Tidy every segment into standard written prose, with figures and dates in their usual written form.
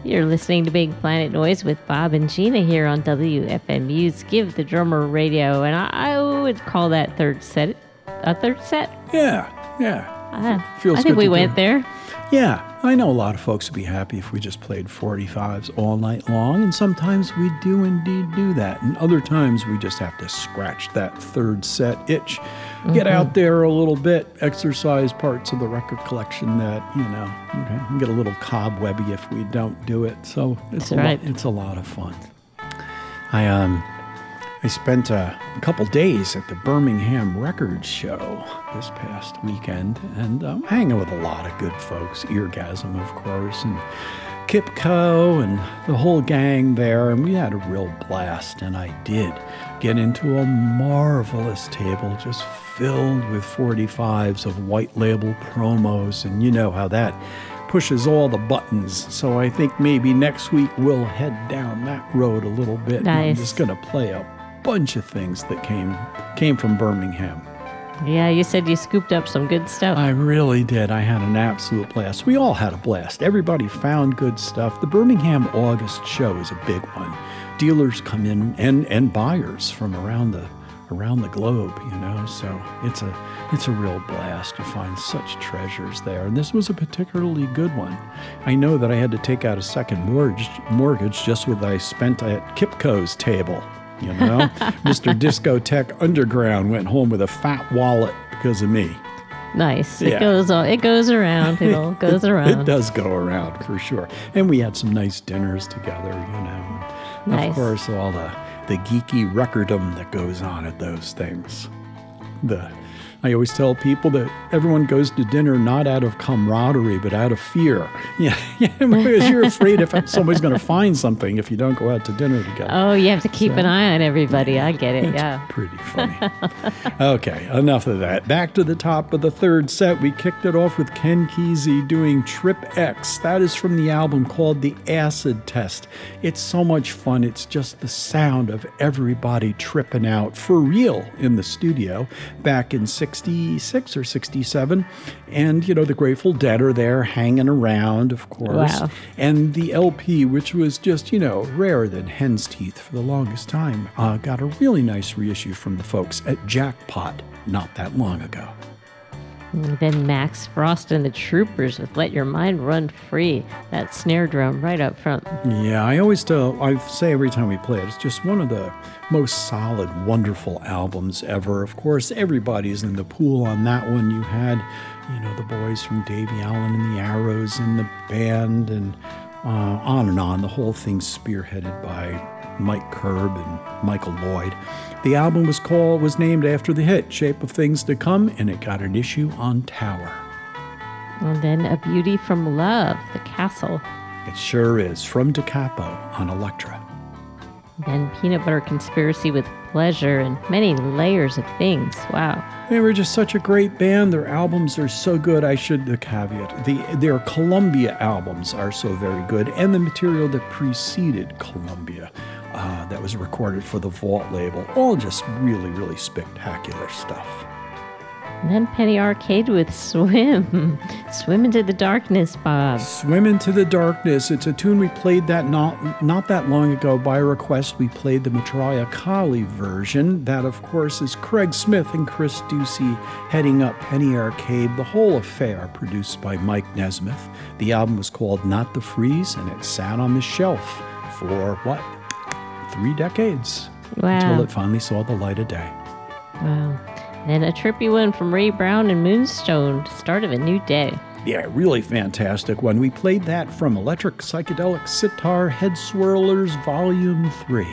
You're listening to Big Planet Noise with Bob and Gina here on WFMU's Give the Drummer Radio, and I would call that third set a third set. Yeah. I think we went there. Yeah, I know a lot of folks would be happy if we just played 45s all night long, and sometimes we do indeed do that, and other times we just have to scratch that third set itch. Get out there a little bit, exercise parts of the record collection that, you can get a little cobwebby if we don't do it. So it's a lot of fun. I spent a couple days at the Birmingham Record Show this past weekend, and hanging with a lot of good folks, Eargasm, of course, and Kipco, and the whole gang there, and we had a real blast, and I did get into a marvelous table just filled with 45s of white label promos, and you know how that pushes all the buttons. So I think maybe next week we'll head down that road a little bit. Nice. I'm just going to play a bunch of things that came from Birmingham. Yeah, you said you scooped up some good stuff. I really did. I had an absolute blast. We all had a blast. Everybody found good stuff. The Birmingham August show is a big one. Dealers come in and buyers from around the globe, so it's a real blast. You find such treasures there, and this was a particularly good one. I know that I had to take out a second mortgage just what I spent at Kipco's table. Mr. Discotheque Underground went home with a fat wallet because of me. Nice. Yeah. It goes around. It all goes around. It does go around for sure. And we had some nice dinners together, Nice. Of course, all the geeky recordum that goes on at those things. I always tell people that everyone goes to dinner not out of camaraderie, but out of fear. Yeah, because you're afraid if somebody's going to find something if you don't go out to dinner together. Oh, you have to keep an eye on everybody. I get it, It's pretty funny. Okay, enough of that. Back to the top of the third set. We kicked it off with Ken Kesey doing Trip X. That is from the album called The Acid Test. It's so much fun. It's just the sound of everybody tripping out for real in the studio back in 66 or 67. And, the Grateful Dead are there hanging around, of course. Wow. And the LP, which was just, rarer than hen's teeth for the longest time, got a really nice reissue from the folks at Jackpot not that long ago. And then Max Frost and the Troopers with Let Your Mind Run Free. That snare drum right up front. Yeah, I say every time we play it, it's just one of the most solid, wonderful albums ever. Of course, everybody's in the pool on that one. You had, the boys from Davy Allen and the Arrows in the band, and on and on. The whole thing spearheaded by Mike Curb and Michael Lloyd. The album was named after the hit Shape of Things to Come, and it got an issue on Tower. And then A Beauty from Love, The Castle. It sure is, from Da Capo on Elektra. Then Peanut Butter Conspiracy with Pleasure, and many layers of things. Wow. They were just such a great band. Their albums are so good. I should caveat. Their Columbia albums are so very good, and the material that preceded Columbia that was recorded for the Vault label. All just really, really spectacular stuff. And then Penny Arcade with Swim. Swim into the Darkness, Bob. Swim into the Darkness. It's a tune we played that not that long ago. By request, we played the Matraya Kali version. That, of course, is Craig Smith and Chris Ducey heading up Penny Arcade. The whole affair produced by Mike Nesmith. The album was called Not the Freeze, and it sat on the shelf for, 3 decades. Wow. Until it finally saw the light of day. Wow. Then a trippy one from Ray Brown and Moonstone, Start of a New Day. Yeah, really fantastic one. We played that from Electric Psychedelic Sitar Head Swirlers Volume 3.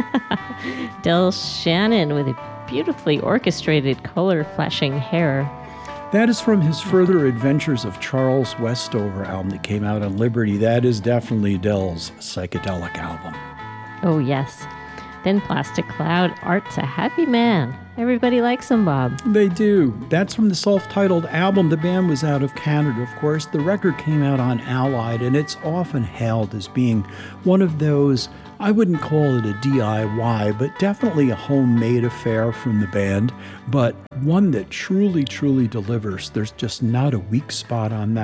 Del Shannon with a beautifully orchestrated color flashing hair. That is from his Further Adventures of Charles Westover album that came out on Liberty. That is definitely Del's psychedelic album. Oh, yes. Then Plastic Cloud, Art's a Happy Man. Everybody likes him, Bob. They do. That's from the self-titled album. The band was out of Canada, of course. The record came out on Allied, and it's often hailed as being one of those, I wouldn't call it a DIY, but definitely a homemade affair from the band, but one that truly, truly delivers. There's just not a weak spot on that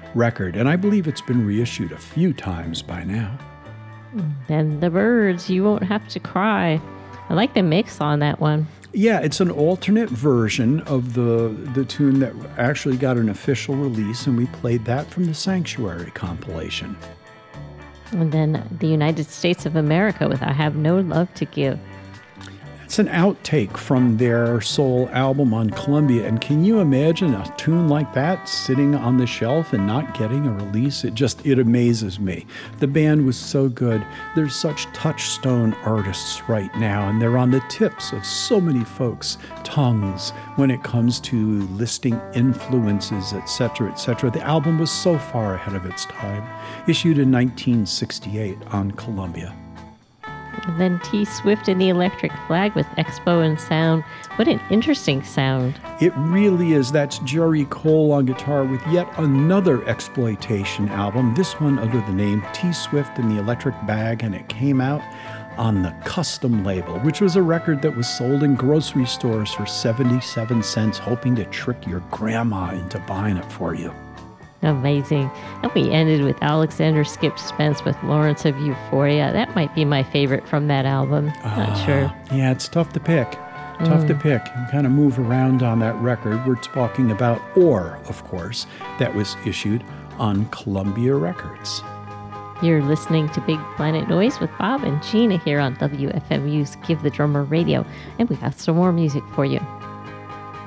record, and I believe it's been reissued a few times by now. Then the Byrds, You Won't Have to Cry. I like the mix on that one. Yeah, it's an alternate version of the tune that actually got an official release, and we played that from the Sanctuary compilation. And then the United States of America with I Have No Love to Give. It's an outtake from their soul album on Columbia, and can you imagine a tune like that sitting on the shelf and not getting a release? It amazes me. The band was so good. There's such touchstone artists right now, and they're on the tips of so many folks' tongues when it comes to listing influences, etc., etc. The album was so far ahead of its time. Issued in 1968 on Columbia. And then T Swift and the Electric Flag with Expo and Sound. What an interesting sound. It really is. That's Jerry Cole on guitar with yet another exploitation album, this one under the name T Swift and the Electric Bag, and it came out on the Custom label, which was a record that was sold in grocery stores for 77 cents, hoping to trick your grandma into buying it for you. Amazing. And we ended with Alexander Skip Spence with Lawrence of Euphoria. That might be my favorite from that album. Not sure. Yeah, it's tough to pick. Tough to pick. You kind of move around on that record. We're talking about Or, of course, that was issued on Columbia Records. You're listening to Big Planet Noise with Bob and Gina here on WFMU's Give the Drummer Radio. And we got some more music for you.